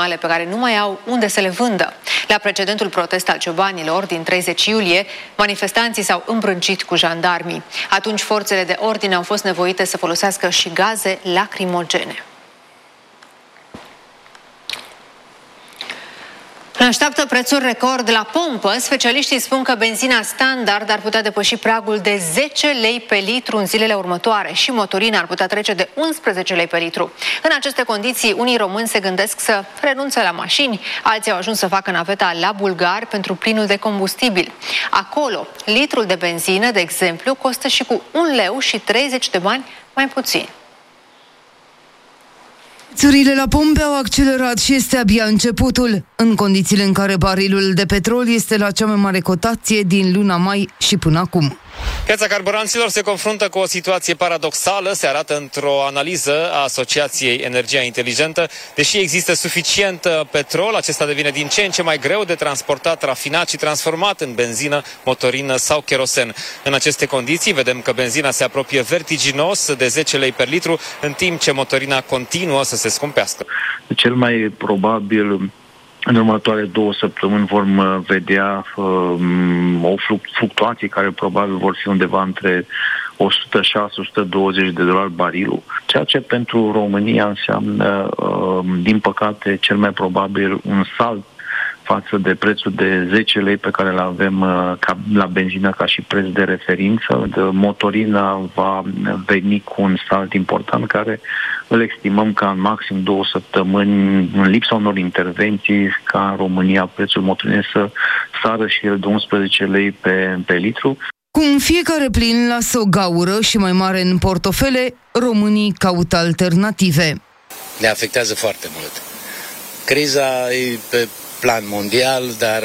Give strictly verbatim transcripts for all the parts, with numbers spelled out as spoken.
animale pe care nu mai au unde să le vândă. La precedentul protest al ciobanilor din treizeci iulie, manifestanții s-au îmbrâncit cu jandarmii. Atunci forțele de ordine au fost nevoite să folosească și gaze lacrimogene. Ne așteaptă prețuri record la pompă. Specialiștii spun că benzina standard ar putea depăși pragul de zece lei pe litru în zilele următoare și motorina ar putea trece de unsprezece lei pe litru. În aceste condiții, unii români se gândesc să renunțe la mașini, alții au ajuns să facă naveta la bulgari pentru plinul de combustibil. Acolo, litrul de benzină, de exemplu, costă și cu un leu și treizeci de bani mai puțin. Prețurile la pompe au accelerat și este abia începutul, în condițiile în care barilul de petrol este la cea mai mare cotație din luna mai și până acum. Piața carburanților se confruntă cu o situație paradoxală, se arată într-o analiză a Asociației Energia Inteligentă. Deși există suficient petrol, acesta devine din ce în ce mai greu de transportat, rafinat și transformat în benzină, motorină sau kerosen. În aceste condiții vedem că benzina se apropie vertiginos de zece lei per litru, în timp ce motorina continuă să se scumpească. Cel mai probabil în următoarele două săptămâni vom vedea um, o fluctuație care probabil vor fi undeva între o sută șase - o sută douăzeci de dolari barilul, ceea ce pentru România înseamnă, um, din păcate, cel mai probabil un salt față de prețul de zece lei pe care îl avem uh, ca, la benzină ca și preț de referință. De motorina va veni cu un salt important care îl estimăm ca în maxim două săptămâni, în lipsa unor intervenții, ca în România prețul motorinei să sară și el de unsprezece lei pe, pe litru. Cu un fiecare plin lasă o gaură și mai mare în portofele, românii caută alternative. Ne afectează foarte mult. Criza e pe plan mondial, dar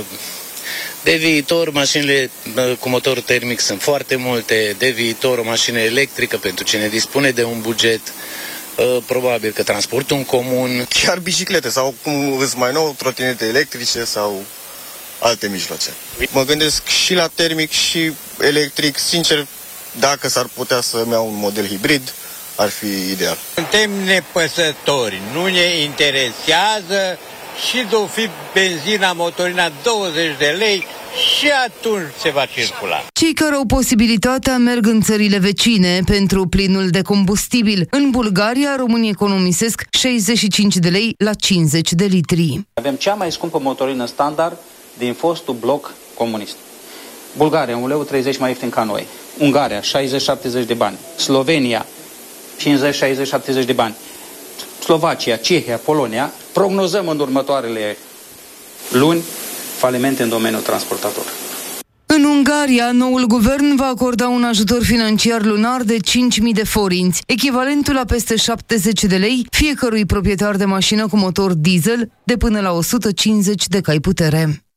de viitor mașinile cu motor termic sunt foarte multe, de viitor o mașină electrică pentru cine dispune de un buget, probabil că transportul în comun. Chiar biciclete sau cum îți mai nou, trotinete electrice sau alte mijloace. Mă gândesc și la termic și electric, sincer, dacă s-ar putea să-mi iau un model hibrid, ar fi ideal. Suntem nepăsători, nu ne interesează și de-o fi benzina, motorina douăzeci de lei și atunci se va circula. Cei care au posibilitatea merg în țările vecine pentru plinul de combustibil. În Bulgaria, românii economisesc șaizeci și cinci de lei la cincizeci de litri. Avem cea mai scumpă motorină standard din fostul bloc comunist. Bulgaria, un leu treizeci mai ieftin ca noi. Ungaria, șaizeci șaptezeci de bani. Slovenia, cincizeci șaizeci șaptezeci de bani. Slovacia, Cehia, Polonia, prognozăm în următoarele luni falimente în domeniul transportator. În Ungaria, noul guvern va acorda un ajutor financiar lunar de cinci mii de forinți, echivalentul la peste șaptezeci de lei fiecărui proprietar de mașină cu motor diesel de până la o sută cincizeci de cai putere.